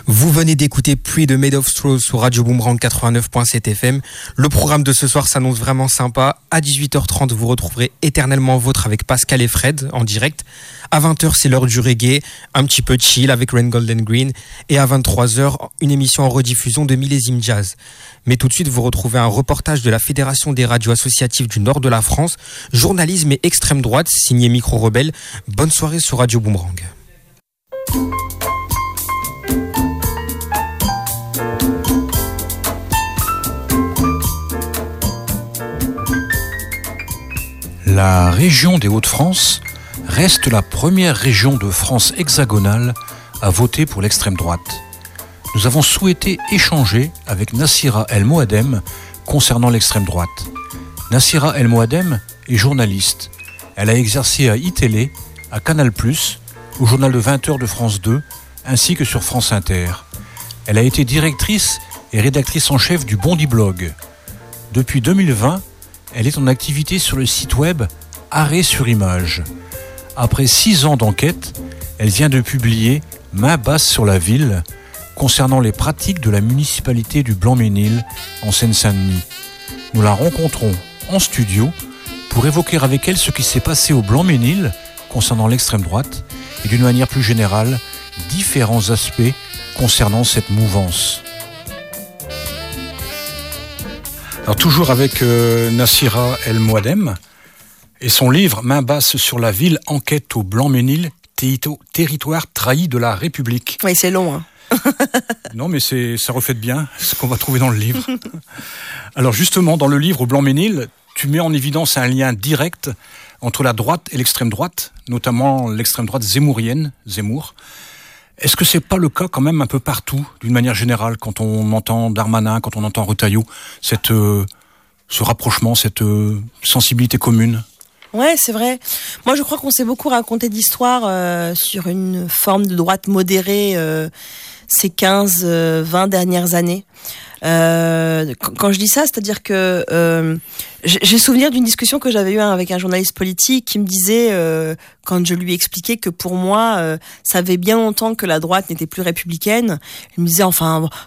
Vous venez d'écouter Pluie de Made of Straws sur Radio Boomerang 89.7 FM. Le programme de ce soir s'annonce vraiment sympa. À 18h30, vous retrouverez Éternellement Vôtre avec Pascal et Fred en direct. À 20h, c'est l'heure du reggae, un petit peu chill avec Rain Golden Green. Et à 23h, une émission en rediffusion de Millésime Jazz. Mais tout de suite, vous retrouvez un reportage de la Fédération des radios associatives du nord de la France, journalisme et extrême droite, signé Micro Rebelle. Bonne soirée sur Radio Boomerang. La région des Hauts-de-France reste la première région de France hexagonale à voter pour l'extrême droite. Nous avons souhaité échanger avec Nassira El Moadem concernant l'extrême droite. Nassira El Moadem est journaliste. Elle a exercé à iTélé, à Canal+, au journal de 20h de France 2, ainsi que sur France Inter. Elle a été directrice et rédactrice en chef du Bondi Blog. Depuis 2020, elle est en activité sur le site web Arrêt sur Image. Après 6 ans d'enquête, elle vient de publier Main basse sur la ville concernant les pratiques de la municipalité du Blanc-Ménil en Seine-Saint-Denis. Nous la rencontrons en studio pour évoquer avec elle ce qui s'est passé au Blanc-Ménil concernant l'extrême droite et d'une manière plus générale, différents aspects concernant cette mouvance. Alors toujours avec Nassira El Moadem et son livre Main basse sur la ville, enquête au Blanc-Ménil, territoire trahi de la République. Oui, c'est long. Hein. Non, mais ça reflète bien ce qu'on va trouver dans le livre. Alors justement, dans le livre au Blanc-Ménil, tu mets en évidence un lien direct entre la droite et l'extrême droite, notamment l'extrême droite zemmourienne, Zemmour. Est-ce que c'est pas le cas quand même un peu partout, d'une manière générale, quand on entend Darmanin, quand on entend Retailleau, ce rapprochement, cette sensibilité commune? Ouais, c'est vrai. Moi, je crois qu'on s'est beaucoup raconté d'histoires sur une forme de droite modérée ces 15-20 dernières années. Quand je dis ça, c'est-à-dire que j'ai souvenir d'une discussion que j'avais eue avec un journaliste politique qui me disait, quand je lui expliquais que pour moi, ça avait bien longtemps que la droite n'était plus républicaine, il me disait, enfin,